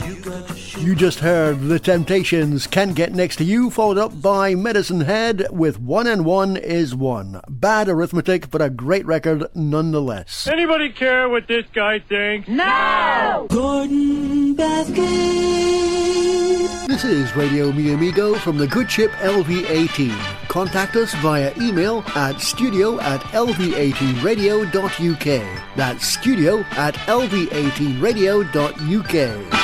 You just heard The Temptations, Can't Get Next to You, followed up by Medicine Head with One and One is One. Bad arithmetic, but a great record nonetheless. Anybody care what this guy thinks? No! Gordon Basket. This is Radio Mi Amigo from the good ship LV-18. Contact us via email at studio@lv18radio.uk. That's studio@lv18radio.uk.